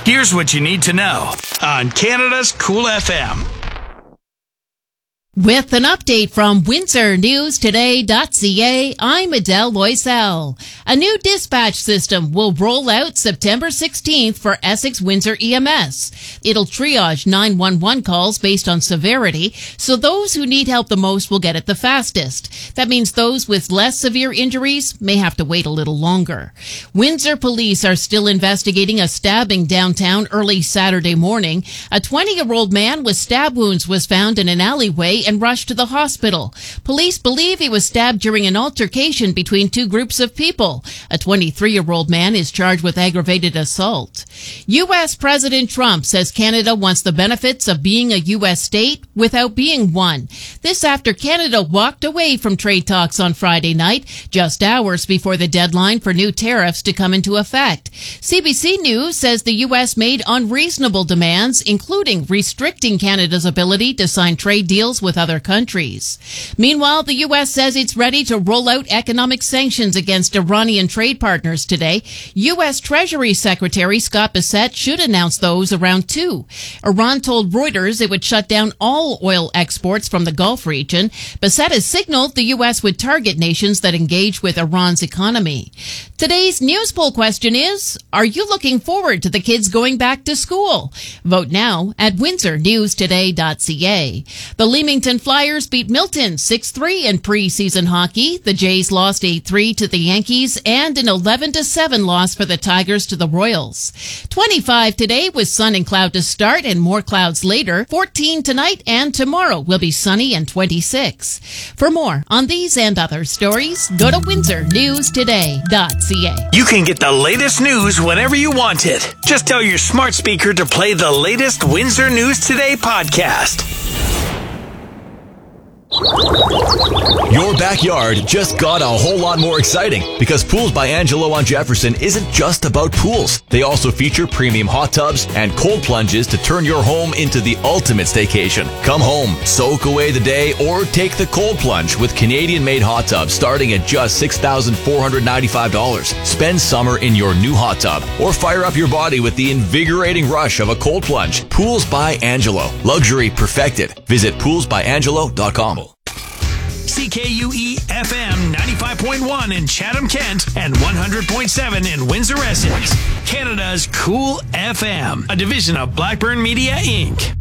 Here's what you need to know on Canada's Cool FM. With an update from WindsorNewsToday.ca, I'm Adele Loisel. A new dispatch system will roll out September 16th for Essex Windsor EMS. It'll triage 911 calls based on severity, so those who need help the most will get it the fastest. That means those with less severe injuries may have to wait a little longer. Windsor police are still investigating a stabbing downtown early Saturday morning. A 20-year-old man with stab wounds was found in an alleyway and rushed to the hospital. Police believe he was stabbed during an altercation between two groups of people. A 23-year-old man is charged with aggravated assault. U.S. President Trump says Canada wants the benefits of being a U.S. state without being one. This after Canada walked away from trade talks on Friday night, just hours before the deadline for new tariffs to come into effect. CBC News says the U.S. made unreasonable demands, including restricting Canada's ability to sign trade deals with other countries. Meanwhile, the U.S. says it's ready to roll out economic sanctions against Iranian trade partners today. U.S. Treasury Secretary Scott Bessent should announce those around 2. Iran told Reuters it would shut down all oil exports from the Gulf region. Bessent has signaled the U.S. would target nations that engage with Iran's economy. Today's news poll question is, are you looking forward to the kids going back to school? Vote now at WindsorNewsToday.ca. The Leamington Flyers beat Milton 6-3 in preseason hockey. The Jays lost 8-3 to the Yankees and an 11-7 loss for the Tigers to the Royals. 25 today with sun and cloud to start and more clouds later. 14 tonight and tomorrow will be sunny and 26. For more on these and other stories, go to WindsorNewsToday.ca. You can get the latest news whenever you want it. Just tell your smart speaker to play the latest Windsor News Today podcast. Your backyard just got a whole lot more exciting because Pools by Angelo on Jefferson isn't just about pools. They also feature premium hot tubs and cold plunges to turn your home into the ultimate staycation. Come home, soak away the day, or take the cold plunge with Canadian-made hot tubs starting at just $6,495. Spend summer in your new hot tub or fire up your body with the invigorating rush of a cold plunge. Pools by Angelo. Luxury perfected. Visit poolsbyangelo.com. CKUE FM 95.1 in Chatham, Kent, and 100.7 in Windsor, Essex. Canada's Cool FM, a division of Blackburn Media, Inc.